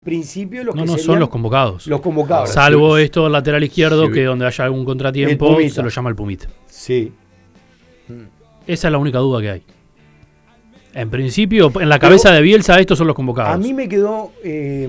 principio los No, que no, serían son los convocados. los convocados. Salvo esto del lateral izquierdo, Sí. que donde haya algún El contratiempo Pumita. se lo llama el Pumita. Sí. Esa es la única duda que hay. En principio, en la cabeza de Bielsa, estos son los convocados. A mí me quedó